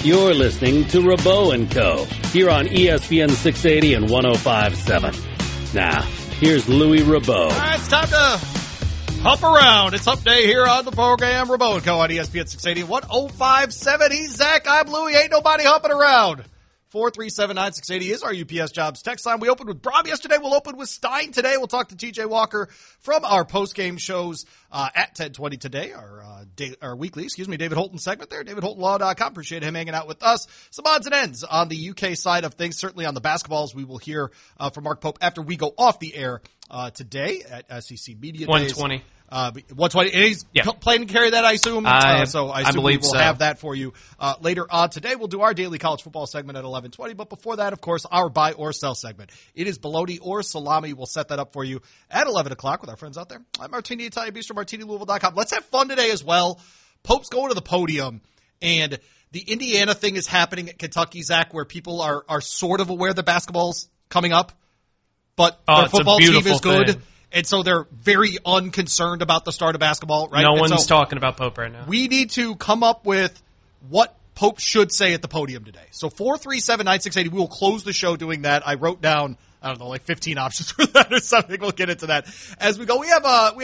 You're listening to Rabot & Co. here on ESPN 680 and 105.7. Now, here's Louis Rabot. All right, it's time to hump around. It's hump day here on the program. Rabot & Co. on ESPN 680 and 105.7. He's Zach. I'm Louis. Ain't nobody humping around. 437-9680 is our UPS Jobs text line. We opened with Brom yesterday. We'll open with Stein today. We'll talk to TJ Walker from our post-game shows at 10:20 today, our weekly, David Holton segment there, davidholtonlaw.com. Appreciate him hanging out with us. Some odds and ends on the UK side of things, certainly on the basketballs. We will hear from Mark Pope after we go off the air today at SEC Media Days. 120. 120. And he's planning to carry that, I assume. So I assume we will have that for you later on today. We'll do our daily college football segment at 11:20. But before that, of course, our buy or sell segment. It is bologna or salami. We'll set that up for you at 11 o'clock with our friends out there at Martini Italian Bistro, MartiniLouisville.com. Let's have fun today as well. Pope's going to the podium, and the Indiana thing is happening at Kentucky, Zach, where people are sort of aware the basketball's coming up, but their football team is good. Thing. And so they're very unconcerned about the start of basketball, right? No one's talking about Pope right now. We need to come up with what Pope should say at the podium today. So 437-9680, we will close the show doing that. I wrote down, 15 options for that or something. We'll get into that as we go. We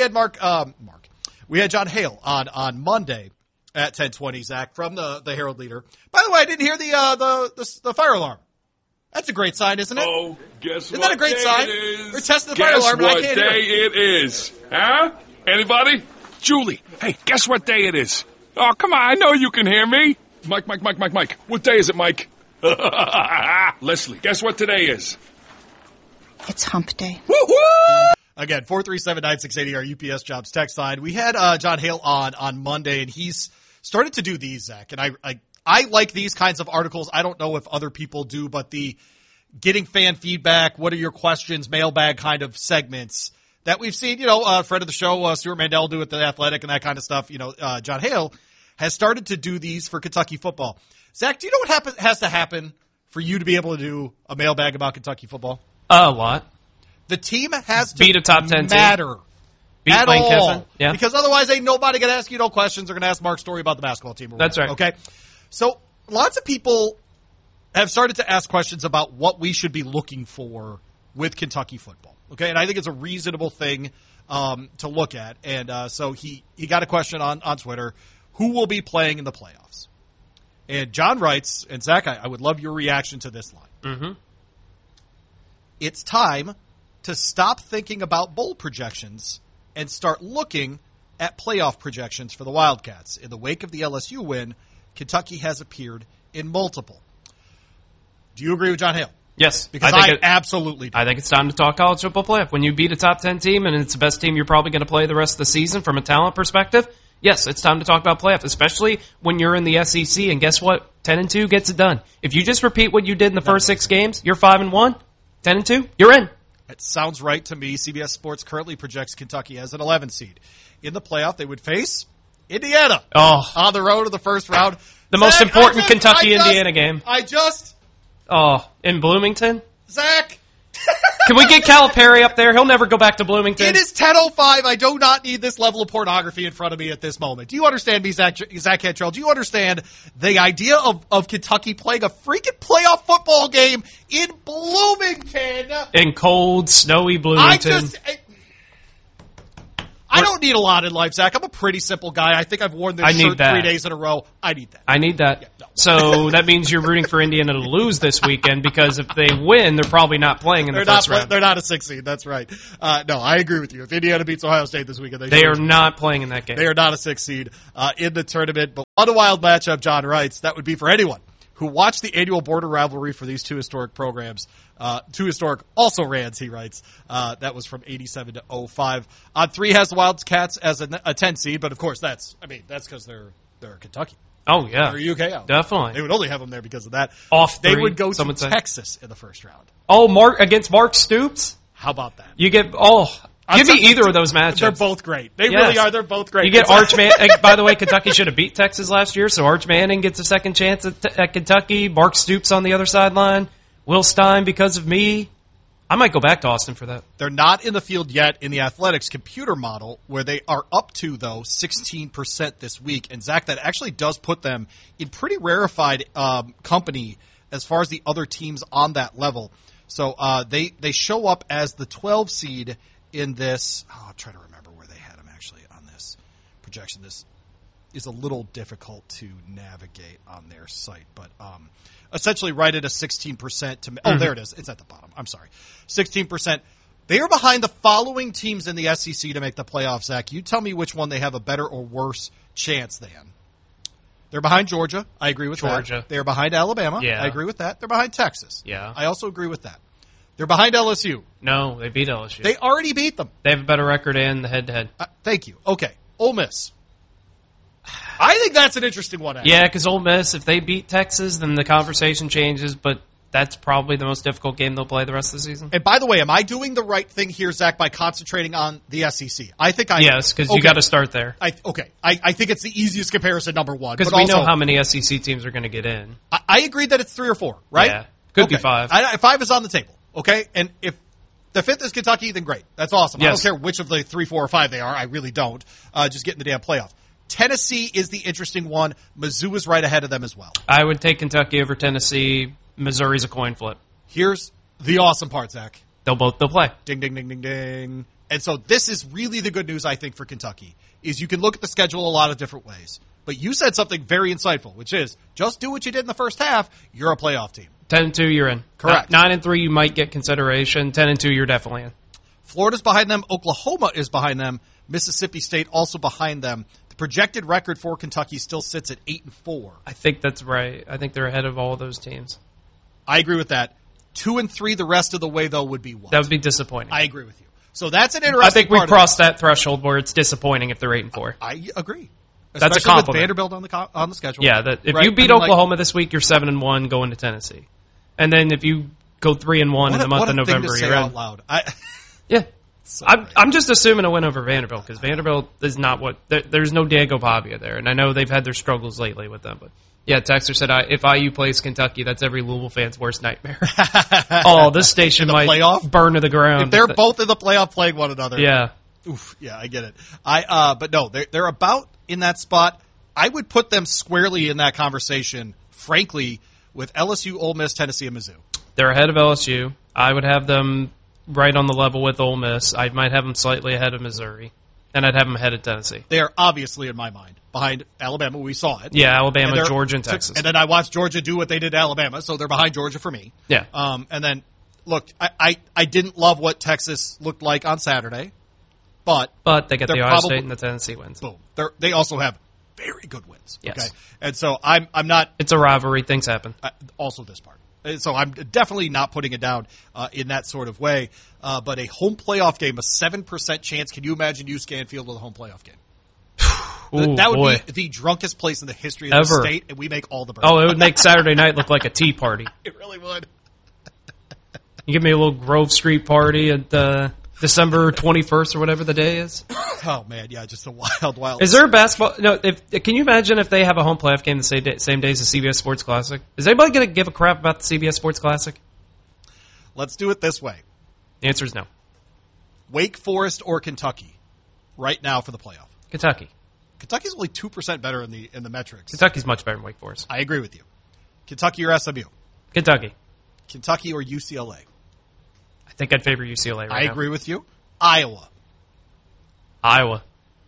had John Hale on Monday at 10:20, Zach, from the Herald Leader. By the way, I didn't hear the fire alarm. That's a great sign, isn't it? Oh, guess isn't what that a great day sign? it is? We're testing the fire alarm, and I can't hear it. Guess what day it is? Huh? Anybody? Julie, hey, guess what day it is? Oh, come on, I know you can hear me. Mike. What day is it, Mike? Leslie, guess what today is? It's hump day. Woo-hoo! Again, 437-9680, our UPS Jobs text line. We had John Hale on Monday, and he's started to do these, Zach, and I like these kinds of articles. I don't know if other people do, but the getting fan feedback, what are your questions, mailbag kind of segments that we've seen, friend of the show, Stuart Mandel do at The Athletic and that kind of stuff. John Hale has started to do these for Kentucky football. Zach, do you know what has to happen for you to be able to do a mailbag about Kentucky football? A lot. The team has to beat a top 10 matter. Team. Beat at Lane all. Kiffin. Yeah. Because otherwise ain't nobody going to ask you no questions. They're going to ask Mark's story about the basketball team. That's right. Okay? So lots of people have started to ask questions about what we should be looking for with Kentucky football. Okay, and I think it's a reasonable thing to look at. And so he got a question on Twitter: who will be playing in the playoffs? And John writes, and Zach, I would love your reaction to this line. Mm-hmm. It's time to stop thinking about bowl projections and start looking at playoff projections for the Wildcats. In the wake of the LSU win, Kentucky has appeared in multiple. Do you agree with John Hale? Yes. Because I absolutely do. I think it's time to talk college football playoff. When you beat a top 10 team and it's the best team you're probably going to play the rest of the season from a talent perspective, yes, it's time to talk about playoff, especially when you're in the SEC. And guess what? 10-2 gets it done. If you just repeat what you did in the first 6 games, you're 5-1, 10-2, you're in. It sounds right to me. CBS Sports currently projects Kentucky as an 11 seed. In the playoff, they would face Indiana on the road to the first round. The most important Kentucky-Indiana game. In Bloomington? Zach. Can we get Calipari up there? He'll never go back to Bloomington. It is 10:05. I do not need this level of pornography in front of me at this moment. Do you understand me, Zach Cantrell? Do you understand the idea of Kentucky playing a freaking playoff football game in Bloomington? In cold, snowy Bloomington. I don't need a lot in life, Zach. I'm a pretty simple guy. I think I've worn this shirt 3 days in a row. I need that. I need that. Yeah, no. So that means you're rooting for Indiana to lose this weekend because if they win, they're probably not playing in the first round. They're not a 6 seed. That's right. No, I agree with you. If Indiana beats Ohio State this weekend, they are not playing in that game. They are not a 6 seed in the tournament. But what a wild matchup, John writes. That would be for anyone who watched the annual border rivalry for these two historic programs. Two historic also-rans, he writes. That was from 87 to 05. On 3 has the Wildcats as a 10 seed, but of course that's because they're Kentucky. Oh, yeah. They're UK out. Definitely. They would only have them there because of that. They would go to Texas in the first round. Oh, against Mark Stoops? How about that? You get, give me either of those matchups. They're both great. They really are. They're both great. You get Arch Manning. By the way, Kentucky should have beat Texas last year, so Arch Manning gets a second chance at Kentucky. Mark Stoops on the other sideline. Will Stein, because of me. I might go back to Austin for that. They're not in the field yet in the Athletics computer model, where they are up to, though, 16% this week. And, Zach, that actually does put them in pretty rarefied company as far as the other teams on that level. So they show up as the 12 seed in this. I'll try to remember where they had them actually on this projection. This is a little difficult to navigate on their site, but essentially right at a 16% to oh, there it is. It's at the bottom. I'm sorry. 16%. They are behind the following teams in the SEC to make the playoffs, Zach. You tell me which one they have a better or worse chance than. They're behind Georgia. I agree with Georgia. that. They're behind Alabama. Yeah. I agree with that. They're behind Texas. Yeah. I also agree with that. They're behind LSU. No, they beat LSU. They already beat them. They have a better record in the head-to-head. Thank you. Okay. Ole Miss. I think that's an interesting one. Actually. Yeah, because Ole Miss, if they beat Texas, then the conversation changes, but that's probably the most difficult game they'll play the rest of the season. And by the way, am I doing the right thing here, Zach, by concentrating on the SEC? I think I am. Yes, because you got to start there. I think it's the easiest comparison, number one. Because we know how many SEC teams are going to get in. I agree that it's 3 or 4, right? Yeah, could be 5. 5 is on the table, okay? And if the 5th is Kentucky, then great. That's awesome. Yes. I don't care which of the 3, 4, or 5 they are. I really don't. Just get in the damn playoff. Tennessee is the interesting one. Mizzou is right ahead of them as well. I would take Kentucky over Tennessee. Missouri's a coin flip. Here's the awesome part, Zach. They'll play. Ding, ding, ding, ding, ding. And so this is really the good news, I think, for Kentucky, is you can look at the schedule a lot of different ways. But you said something very insightful, which is just do what you did in the first half. You're a playoff team. 10-2, you're in. Correct. 9-3, you might get consideration. 10-2, you're definitely in. Florida's behind them. Oklahoma is behind them. Mississippi State also behind them. The projected record for Kentucky still sits at 8-4. I think that's right. I think they're ahead of all of those teams. I agree with that. 2-3 the rest of the way, though, would be what? That would be disappointing. I agree with you. So that's an interesting I think we part crossed that threshold where it's disappointing if they're 8-4. I agree. That's a Especially compliment. with Vanderbilt on the schedule. Yeah, that if right? you beat Oklahoma this week, you're 7-1 going to Tennessee, and then if you go 3-1 in the month of November, thing to say you're out in. loud. Yeah, I'm just assuming a win over Vanderbilt because Vanderbilt is not what there's no Diego Pavia there, and I know they've had their struggles lately with them, but. Yeah, Texter said, if IU plays Kentucky, that's every Louisville fan's worst nightmare. Oh, this station might burn to the ground. If they're both in the playoff playing one another. Yeah. Oof, yeah, I get it. But no, they're about in that spot. I would put them squarely in that conversation, frankly, with LSU, Ole Miss, Tennessee, and Mizzou. They're ahead of LSU. I would have them right on the level with Ole Miss. I might have them slightly ahead of Missouri. And I'd have them ahead of Tennessee. They are obviously, in my mind, behind Alabama. We saw it. Yeah, Alabama, Georgia, and Texas. And then I watched Georgia do what they did to Alabama, so they're behind Georgia for me. Yeah. And then, look, I didn't love what Texas looked like on Saturday, but they get the Ohio State and the Tennessee wins. Boom. They also have very good wins. Yes. Okay. And so I'm not. It's a rivalry. Things happen. Also this part. So I'm definitely not putting it down in that sort of way. But a home playoff game, a 7% chance. Can you imagine you Scanfield with a home playoff game? Ooh, that would boy. be the drunkest place in the history of the state, and we make all the birds. Oh, it would make Saturday night look like a tea party. It really would. You give me a little Grove Street party at December 21st or whatever the day is. Oh, man, yeah, just a wild. Is there a basketball? No, can you imagine if they have a home playoff game the same day as the CBS Sports Classic? Is anybody going to give a crap about the CBS Sports Classic? Let's do it this way. The answer is no. Wake Forest or Kentucky right now for the playoff? Kentucky. Kentucky's only 2% better in the metrics. Kentucky's much better than Wake Forest. I agree with you. Kentucky or SMU? Kentucky. Kentucky or UCLA? I think I'd favor UCLA right now. I agree with you. Iowa. Iowa.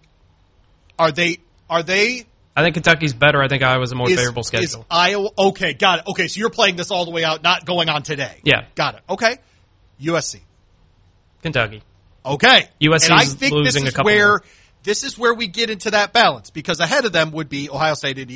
Are they? I think Kentucky's better. I think Iowa's a more favorable schedule. Is Iowa? Okay, got it. Okay, so you're playing this all the way out, not going on today. Yeah. Got it. Okay. USC. Kentucky. Okay. USC and I think losing a couple more. This is where we get into that balance, because ahead of them would be Ohio State, Indiana.